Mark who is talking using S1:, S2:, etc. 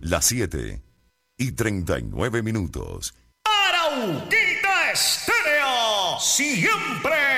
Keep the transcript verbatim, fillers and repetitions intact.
S1: Las siete y treinta y nueve minutos.
S2: Arauquita Estéreo, siempre